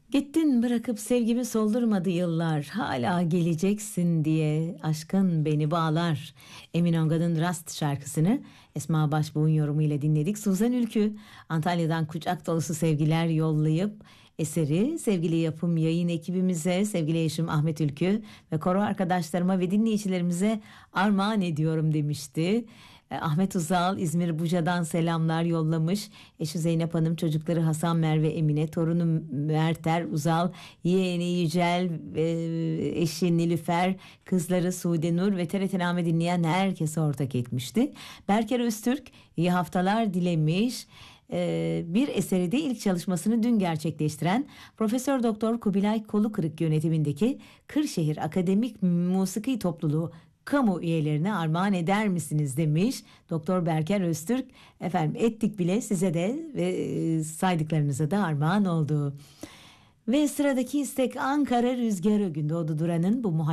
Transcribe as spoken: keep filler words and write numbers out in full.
Gittin bırakıp sevgimi soldurmadı yıllar. Hala geleceksin diye aşkın beni bağlar. Emin Onga'nın Rast şarkısını Esma Başbuğ'un yorumuyla dinledik. Suzan Ülkü Antalya'dan kucak dolusu sevgiler yollayıp eseri sevgili yapım yayın ekibimize, sevgili eşim Ahmet Ülkü ve koro arkadaşlarıma ve dinleyicilerimize armağan ediyorum demişti. E, Ahmet Uzal İzmir Buca'dan selamlar yollamış. Eşi Zeynep Hanım, çocukları Hasan, Merve, Emine, torunu Merter Uzal, yeğeni Yücel, e, eşi Nilüfer, kızları Sude Nur ve T R T Name dinleyen herkese ortak etmişti. Berker Öztürk iyi haftalar dilemiş. Ee, bir eseri de ilk çalışmasını dün gerçekleştiren Profesör Doktor Kubilay Kolukırık yönetimindeki Kırşehir Akademik Musiki Topluluğu kamu üyelerine armağan eder misiniz demiş Doktor Berker Öztürk. Efendim ettik bile, size de ve e, saydıklarınıza da armağan oldu. Ve sıradaki istek Ankara Rüzgarı, Gündoğdu Duran'ın bu